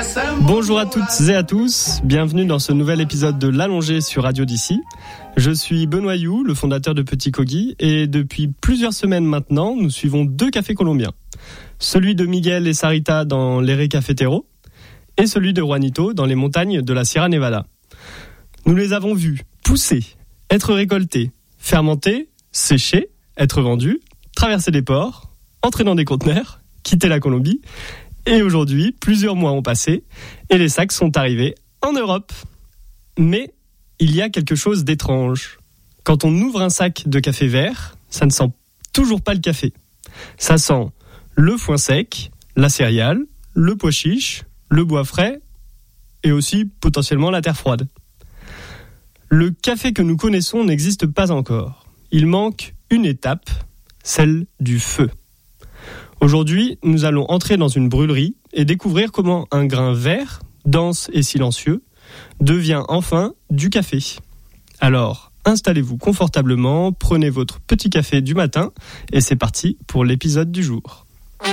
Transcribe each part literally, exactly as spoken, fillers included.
Bonjour à toutes et à tous, bienvenue dans ce nouvel épisode de l'Allongé sur Radio d'ici. Je suis Benoît You, le fondateur de Petit Kogi, et depuis plusieurs semaines maintenant, nous suivons deux cafés colombiens. Celui de Miguel et Sarita dans l'Ere Cafetero, et celui de Juanito dans les montagnes de la Sierra Nevada. Nous les avons vus pousser, être récoltés, fermenter, sécher, être vendus, traverser des ports, entrer dans des conteneurs, quitter la Colombie. Et aujourd'hui, plusieurs mois ont passé et les sacs sont arrivés en Europe. Mais il y a quelque chose d'étrange. Quand on ouvre un sac de café vert, ça ne sent toujours pas le café. Ça sent le foin sec, la céréale, le pois chiche, le bois frais et aussi potentiellement la terre froide. Le café que nous connaissons n'existe pas encore. Il manque une étape, celle du feu. Aujourd'hui, nous allons entrer dans une brûlerie et découvrir comment un grain vert, dense et silencieux, devient enfin du café. Alors, installez-vous confortablement, prenez votre petit café du matin et c'est parti pour l'épisode du jour.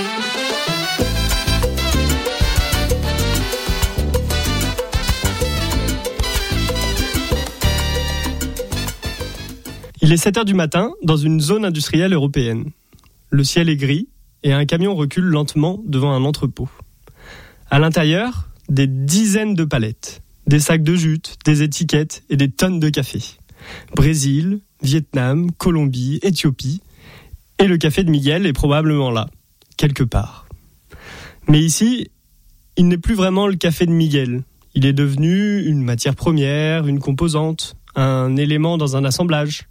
Il est sept heures du matin dans une zone industrielle européenne. Le ciel est gris et un camion recule lentement devant un entrepôt. À l'intérieur, des dizaines de palettes, des sacs de jute, des étiquettes et des tonnes de café. Brésil, Vietnam, Colombie, Éthiopie. Et le café de Miguel est probablement là, quelque part. Mais ici, il n'est plus vraiment le café de Miguel. Il est devenu une matière première, une composante, un élément dans un assemblage.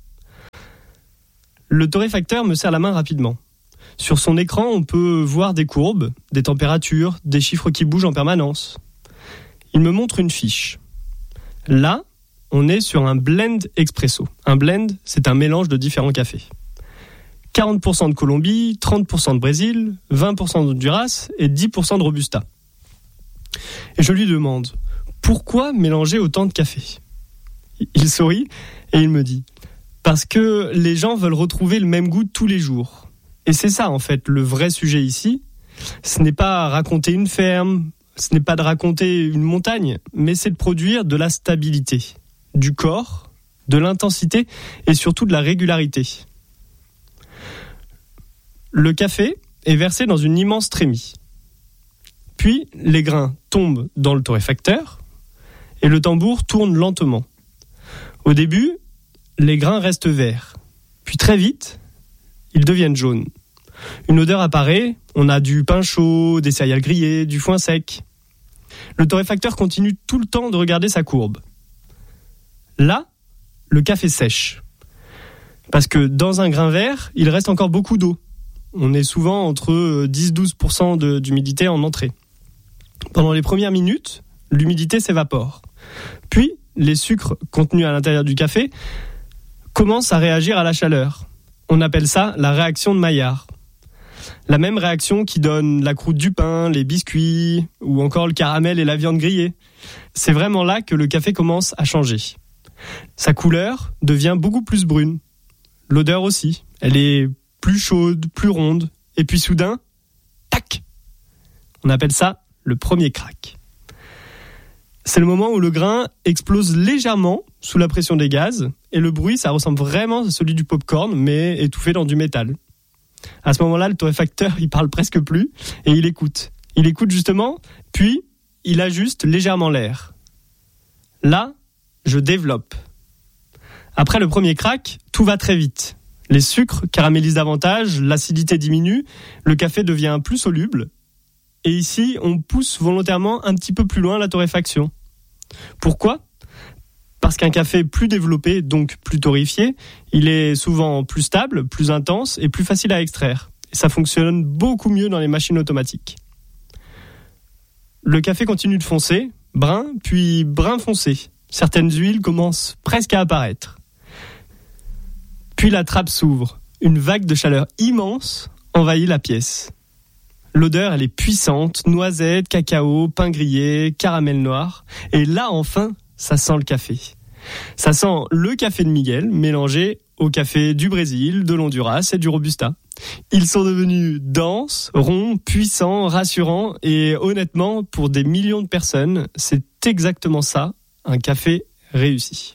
Le torréfacteur me serre la main rapidement. Sur son écran, on peut voir des courbes, des températures, des chiffres qui bougent en permanence. Il me montre une fiche. Là, on est sur un blend expresso. Un blend, c'est un mélange de différents cafés. quarante pour cent de Colombie, trente pour cent de Brésil, vingt pour cent de Honduras et dix pour cent de Robusta. Et je lui demande, pourquoi mélanger autant de café ? Il sourit et il me dit, parce que les gens veulent retrouver le même goût tous les jours. Et c'est ça, en fait, le vrai sujet ici. Ce n'est pas raconter une ferme, ce n'est pas de raconter une montagne, mais c'est de produire de la stabilité, du corps, de l'intensité et surtout de la régularité. Le café est versé dans une immense trémie. Puis, les grains tombent dans le torréfacteur et le tambour tourne lentement. Au début, les grains restent verts. Puis très vite, ils deviennent jaunes. Une odeur apparaît, on a du pain chaud, des céréales grillées, du foin sec. Le torréfacteur continue tout le temps de regarder sa courbe. Là, le café sèche. Parce que dans un grain vert, il reste encore beaucoup d'eau. On est souvent entre dix à douze pour cent de, d'humidité en entrée. Pendant les premières minutes, l'humidité s'évapore. Puis, les sucres contenus à l'intérieur du café commencent à réagir à la chaleur. On appelle ça la réaction de Maillard. La même réaction qui donne la croûte du pain, les biscuits ou encore le caramel et la viande grillée. C'est vraiment là que le café commence à changer. Sa couleur devient beaucoup plus brune. L'odeur aussi. Elle est plus chaude, plus ronde. Et puis soudain, tac ! On appelle ça le premier crack. C'est le moment où le grain explose légèrement sous la pression des gaz et le bruit, ça ressemble vraiment à celui du popcorn, mais étouffé dans du métal. À ce moment-là, le torréfacteur, il parle presque plus et il écoute. Il écoute justement, puis il ajuste légèrement l'air. Là, je développe. Après le premier crack, tout va très vite. Les sucres caramélisent davantage, l'acidité diminue, le café devient plus soluble. Et ici, on pousse volontairement un petit peu plus loin la torréfaction. Pourquoi ? Parce qu'un café plus développé, donc plus torréfié, il est souvent plus stable, plus intense et plus facile à extraire. Et ça fonctionne beaucoup mieux dans les machines automatiques. Le café continue de foncer, brun, puis brun foncé. Certaines huiles commencent presque à apparaître. Puis la trappe s'ouvre. Une vague de chaleur immense envahit la pièce. L'odeur, elle est puissante, noisette, cacao, pain grillé, caramel noir. Et là, enfin, ça sent le café. Ça sent le café de Miguel mélangé au café du Brésil, de l'Honduras et du Robusta. Ils sont devenus denses, ronds, puissants, rassurants et honnêtement, pour des millions de personnes, c'est exactement ça, un café réussi.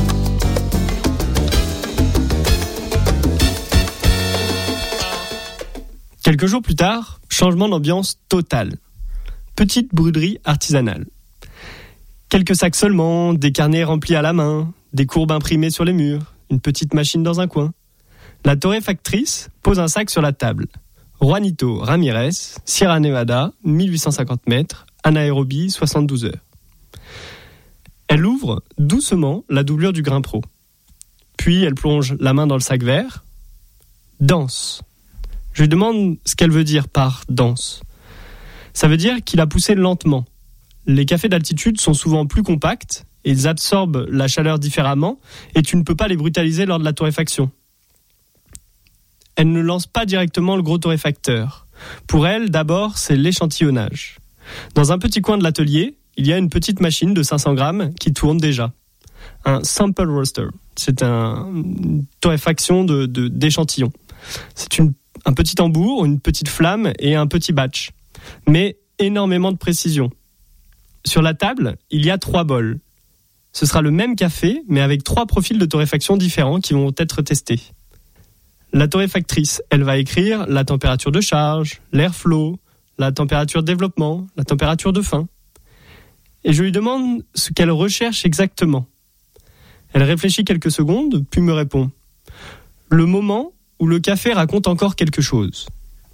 Quelques jours plus tard, changement d'ambiance total. Petite brûlerie artisanale. Quelques sacs seulement, des carnets remplis à la main, des courbes imprimées sur les murs, une petite machine dans un coin. La torréfactrice pose un sac sur la table. Juanito Ramirez, Sierra Nevada, mille huit cent cinquante mètres, anaérobie, soixante-douze heures. Elle ouvre doucement la doublure du grain pro. Puis elle plonge la main dans le sac vert. Dense. Je lui demande ce qu'elle veut dire par dense. Ça veut dire qu'il a poussé lentement. Les cafés d'altitude sont souvent plus compacts, ils absorbent la chaleur différemment et tu ne peux pas les brutaliser lors de la torréfaction. Elle ne lance pas directement le gros torréfacteur. Pour elle, d'abord, c'est l'échantillonnage. Dans un petit coin de l'atelier, il y a une petite machine de cinq cents grammes qui tourne déjà. Un sample roaster. C'est un, une torréfaction de, de, d'échantillons. C'est une, un petit tambour, une petite flamme et un petit batch. Mais énormément de précision. Sur la table, il y a trois bols. Ce sera le même café, mais avec trois profils de torréfaction différents qui vont être testés. La torréfactrice, elle va écrire la température de charge, l'airflow, la température de développement, la température de fin. Et je lui demande ce qu'elle recherche exactement. Elle réfléchit quelques secondes, puis me répond. Le moment où le café raconte encore quelque chose.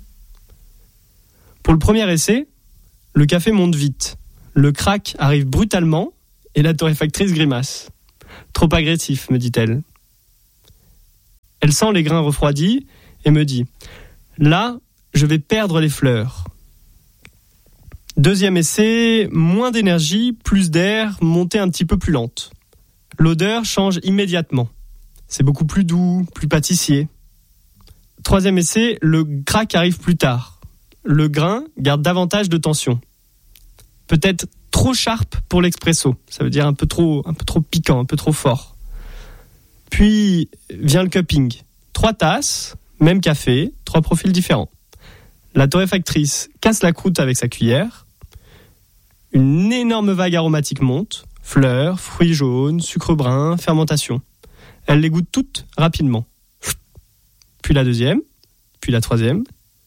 Pour le premier essai, le café monte vite. Le crack arrive brutalement et la torréfactrice grimace. Trop agressif, me dit-elle. Elle sent les grains refroidis et me dit « Là, je vais perdre les fleurs. » Deuxième essai, moins d'énergie, plus d'air, montée un petit peu plus lente. L'odeur change immédiatement. C'est beaucoup plus doux, plus pâtissier. Troisième essai, le crack arrive plus tard. Le grain garde davantage de tension. Peut-être trop sharp pour l'expresso. Ça veut dire un peu trop, un peu trop piquant, un peu trop fort. Puis vient le cupping. Trois tasses, même café, trois profils différents. La torréfactrice casse la croûte avec sa cuillère. Une énorme vague aromatique monte. Fleurs, fruits jaunes, sucre brun, fermentation. Elle les goûte toutes rapidement. Puis la deuxième, puis la troisième.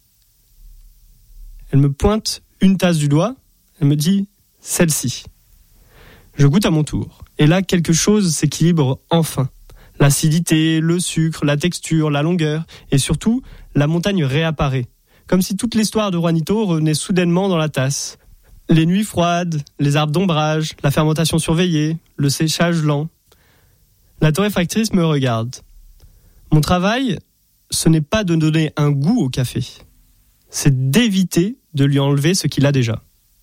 Elle me pointe une tasse du doigt. Elle me dit « celle-ci ». Je goûte à mon tour. Et là, quelque chose s'équilibre enfin. L'acidité, le sucre, la texture, la longueur. Et surtout, la montagne réapparaît. Comme si toute l'histoire de Juanito revenait soudainement dans la tasse. Les nuits froides, les arbres d'ombrage, la fermentation surveillée, le séchage lent. La torréfactrice me regarde. Mon travail, ce n'est pas de donner un goût au café. C'est d'éviter de lui enlever ce qu'il a déjà.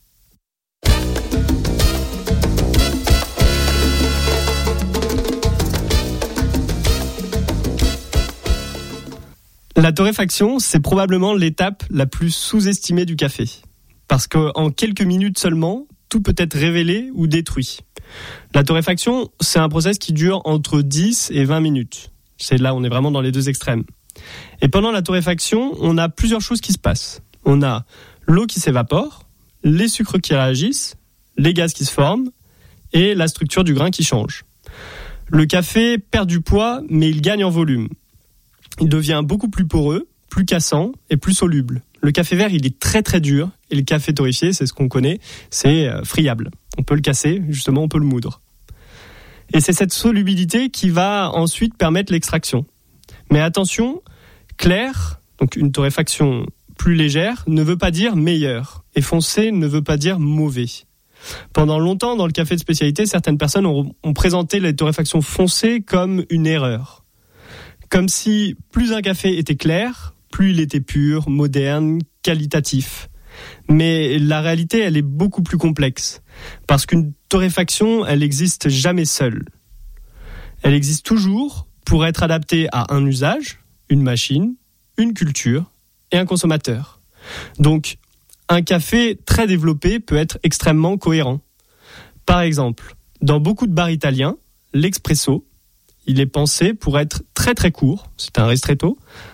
La torréfaction, c'est probablement l'étape la plus sous-estimée du café. Parce qu'en quelques minutes seulement, tout peut être révélé ou détruit. La torréfaction, c'est un process qui dure entre dix et vingt minutes. C'est là, on est vraiment dans les deux extrêmes. Et pendant la torréfaction, on a plusieurs choses qui se passent. On a l'eau qui s'évapore, les sucres qui réagissent, les gaz qui se forment et la structure du grain qui change. Le café perd du poids, mais il gagne en volume. Il devient beaucoup plus poreux, plus cassant et plus soluble. Le café vert, il est très très dur et le café torréfié, c'est ce qu'on connaît, c'est friable. On peut le casser, justement, on peut le moudre. Et c'est cette solubilité qui va ensuite permettre l'extraction. Mais attention, clair, donc une torréfaction plus légère, ne veut pas dire meilleure. Et foncé ne veut pas dire mauvais. Pendant longtemps, dans le café de spécialité, certaines personnes ont, ont présenté les torréfactions foncées comme une erreur. Comme si plus un café était clair, plus il était pur, moderne, qualitatif. Mais la réalité, elle est beaucoup plus complexe. Parce qu'une torréfaction, elle n'existe jamais seule. Elle existe toujours pour être adaptée à un usage, une machine, une culture et un consommateur. Donc, un café très développé peut être extrêmement cohérent. Par exemple, dans beaucoup de bars italiens, l'expresso, il est pensé pour être très très court, c'est un ristretto,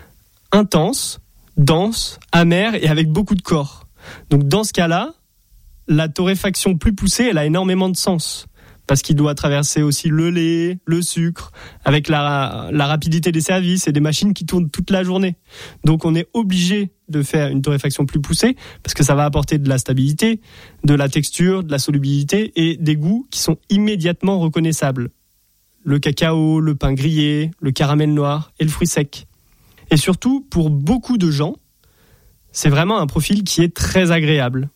intense, dense, amère et avec beaucoup de corps. Donc dans ce cas-là, la torréfaction plus poussée, elle a énormément de sens. Parce qu'il doit traverser aussi le lait, le sucre, avec la, la rapidité des services et des machines qui tournent toute la journée. Donc on est obligé de faire une torréfaction plus poussée, parce que ça va apporter de la stabilité, de la texture, de la solubilité et des goûts qui sont immédiatement reconnaissables. Le cacao, le pain grillé, le caramel noir et le fruit sec. Et surtout, pour beaucoup de gens, c'est vraiment un profil qui est très agréable.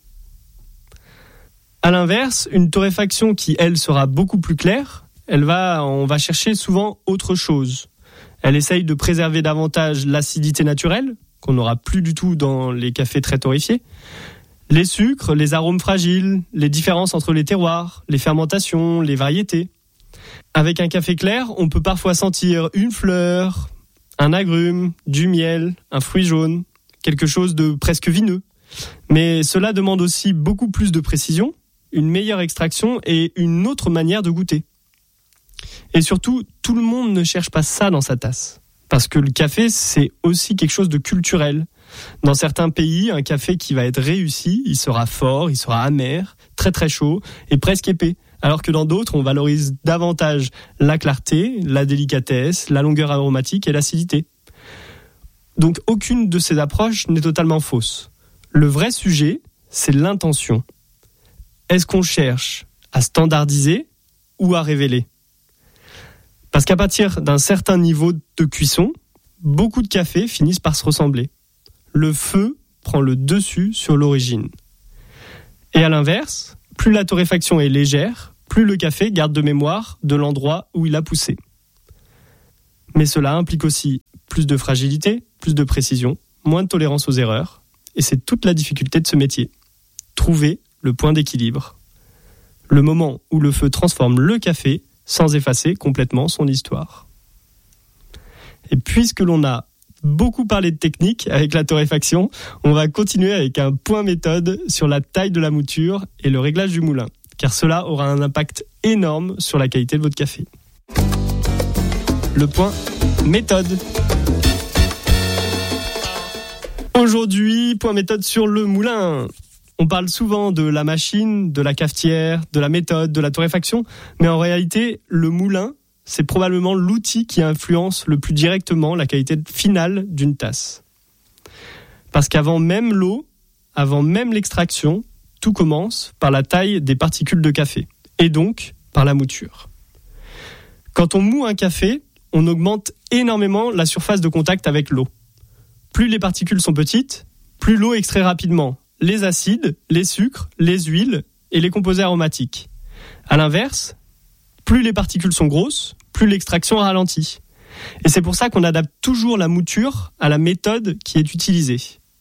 À l'inverse, une torréfaction qui, elle, sera beaucoup plus claire, elle va, on va chercher souvent autre chose. Elle essaye de préserver davantage l'acidité naturelle, qu'on n'aura plus du tout dans les cafés très torréfiés, les sucres, les arômes fragiles, les différences entre les terroirs, les fermentations, les variétés. Avec un café clair, on peut parfois sentir une fleur, un agrume, du miel, un fruit jaune, quelque chose de presque vineux. Mais cela demande aussi beaucoup plus de précision, une meilleure extraction et une autre manière de goûter. Et surtout, tout le monde ne cherche pas ça dans sa tasse. Parce que le café, c'est aussi quelque chose de culturel. Dans certains pays, un café qui va être réussi, il sera fort, il sera amer, très très chaud et presque épais. Alors que dans d'autres, on valorise davantage la clarté, la délicatesse, la longueur aromatique et l'acidité. Donc aucune de ces approches n'est totalement fausse. Le vrai sujet, c'est l'intention. Est-ce qu'on cherche à standardiser ou à révéler ? Parce qu'à partir d'un certain niveau de cuisson, beaucoup de cafés finissent par se ressembler. Le feu prend le dessus sur l'origine. Et à l'inverse, plus la torréfaction est légère, plus le café garde de mémoire de l'endroit où il a poussé. Mais cela implique aussi plus de fragilité, plus de précision, moins de tolérance aux erreurs. Et c'est toute la difficulté de ce métier. Trouver le point d'équilibre. Le moment où le feu transforme le café sans effacer complètement son histoire. Et puisque l'on a beaucoup parlé de technique avec la torréfaction, on va continuer avec un point méthode sur la taille de la mouture et le réglage du moulin, car cela aura un impact énorme sur la qualité de votre café. Le point méthode. Aujourd'hui, point méthode sur le moulin. On parle souvent de la machine, de la cafetière, de la méthode, de la torréfaction, mais en réalité, le moulin, c'est probablement l'outil qui influence le plus directement la qualité finale d'une tasse. Parce qu'avant même l'eau, avant même l'extraction, tout commence par la taille des particules de café, et donc par la mouture. Quand on moud un café, on augmente énormément la surface de contact avec l'eau. Plus les particules sont petites, plus l'eau extrait rapidement les acides, les sucres, les huiles et les composés aromatiques. À l'inverse, plus les particules sont grosses, plus l'extraction ralentit. Et c'est pour ça qu'on adapte toujours la mouture à la méthode qui est utilisée.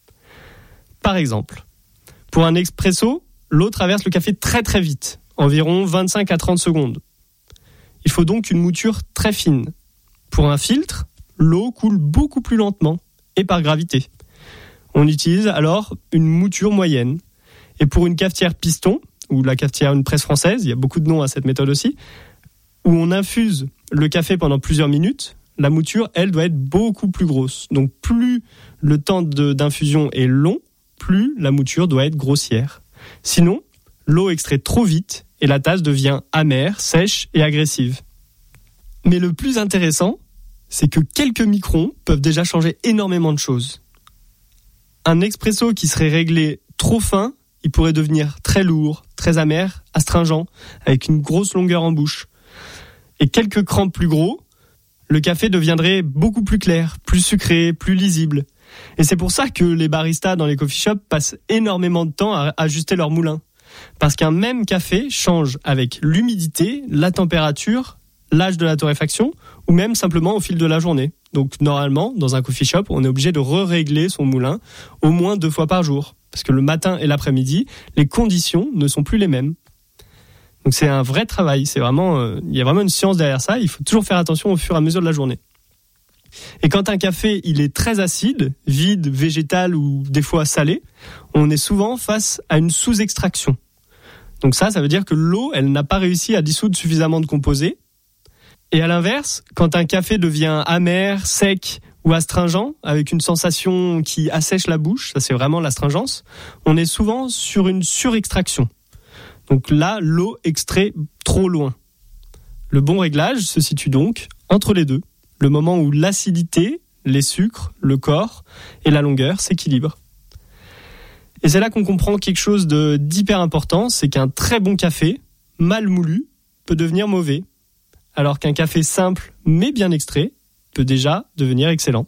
Par exemple, pour un expresso, l'eau traverse le café très très vite, environ vingt-cinq à trente secondes. Il faut donc une mouture très fine. Pour un filtre, l'eau coule beaucoup plus lentement et par gravité. On utilise alors une mouture moyenne. Et pour une cafetière piston, ou la cafetière une presse française, il y a beaucoup de noms à cette méthode aussi, où on infuse le café pendant plusieurs minutes, la mouture, elle, doit être beaucoup plus grosse. Donc plus le temps de, d'infusion est long, plus la mouture doit être grossière. Sinon, l'eau extrait trop vite et la tasse devient amère, sèche et agressive. Mais le plus intéressant, c'est que quelques microns peuvent déjà changer énormément de choses. Un expresso qui serait réglé trop fin, il pourrait devenir très lourd, très amer, astringent, avec une grosse longueur en bouche. Et quelques crans plus gros, le café deviendrait beaucoup plus clair, plus sucré, plus lisible. Et c'est pour ça que les baristas dans les coffee shops passent énormément de temps à ajuster leur moulin. Parce qu'un même café change avec l'humidité, la température, l'âge de la torréfaction, ou même simplement au fil de la journée. Donc normalement, dans un coffee shop, on est obligé de re-régler son moulin au moins deux fois par jour. Parce que le matin et l'après-midi, les conditions ne sont plus les mêmes. Donc c'est un vrai travail, c'est vraiment, euh, il y a vraiment une science derrière ça, il faut toujours faire attention au fur et à mesure de la journée. Et quand un café il est très acide, vide, végétal ou des fois salé, on est souvent face à une sous-extraction. Donc ça, ça veut dire que l'eau, elle n'a pas réussi à dissoudre suffisamment de composés. Et à l'inverse, quand un café devient amer, sec ou astringent, avec une sensation qui assèche la bouche, ça c'est vraiment l'astringence, on est souvent sur une surextraction. Donc là, l'eau extrait trop loin. Le bon réglage se situe donc entre les deux, le moment où l'acidité, les sucres, le corps et la longueur s'équilibrent. Et c'est là qu'on comprend quelque chose de, d'hyper important, c'est qu'un très bon café, mal moulu, peut devenir mauvais, alors qu'un café simple mais bien extrait peut déjà devenir excellent.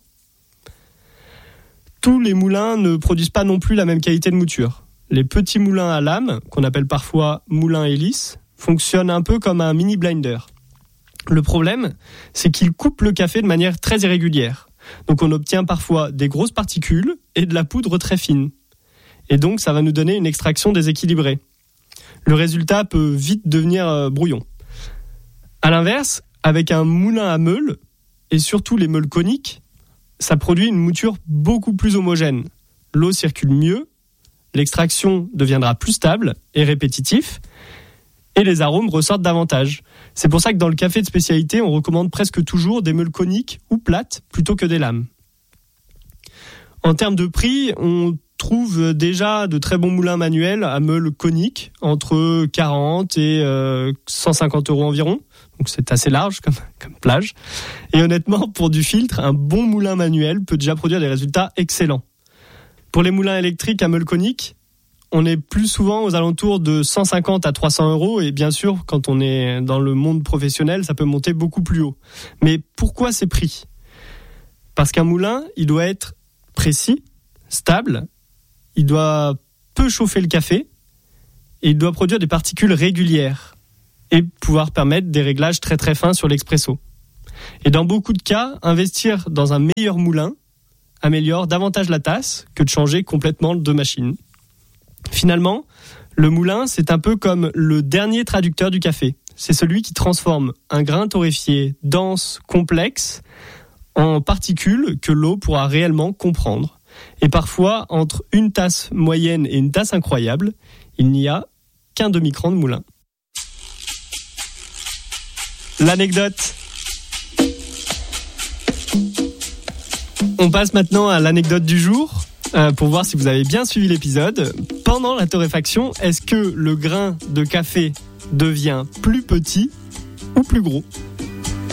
Tous les moulins ne produisent pas non plus la même qualité de mouture. Les petits moulins à lame, qu'on appelle parfois moulins hélices, fonctionnent un peu comme un mini blender. Le problème, c'est qu'ils coupent le café de manière très irrégulière. Donc on obtient parfois des grosses particules et de la poudre très fine. Et donc ça va nous donner une extraction déséquilibrée. Le résultat peut vite devenir brouillon. À l'inverse, avec un moulin à meule, et surtout les meules coniques, ça produit une mouture beaucoup plus homogène. L'eau circule mieux, l'extraction deviendra plus stable et répétitif, et les arômes ressortent davantage. C'est pour ça que dans le café de spécialité, on recommande presque toujours des meules coniques ou plates plutôt que des lames. En termes de prix, on trouve déjà de très bons moulins manuels à meules coniques entre quarante et cent cinquante euros environ. Donc c'est assez large comme, comme plage. Et honnêtement, pour du filtre, un bon moulin manuel peut déjà produire des résultats excellents. Pour les moulins électriques à meule conique, on est plus souvent aux alentours de cent cinquante à trois cents euros. Et bien sûr, quand on est dans le monde professionnel, ça peut monter beaucoup plus haut. Mais pourquoi ces prix ? Parce qu'un moulin, il doit être précis, stable, il doit peu chauffer le café et il doit produire des particules régulières et pouvoir permettre des réglages très très fins sur l'expresso. Et dans beaucoup de cas, investir dans un meilleur moulin améliore davantage la tasse que de changer complètement de machine. Finalement, le moulin, c'est un peu comme le dernier traducteur du café. C'est celui qui transforme un grain torréfié dense, complexe, en particules que l'eau pourra réellement comprendre. Et parfois, entre une tasse moyenne et une tasse incroyable, il n'y a qu'un demi-cran de moulin. L'anecdote. On passe maintenant à l'anecdote du jour, euh, pour voir si vous avez bien suivi l'épisode. Pendant la torréfaction, est-ce que le grain de café devient plus petit ou plus gros ?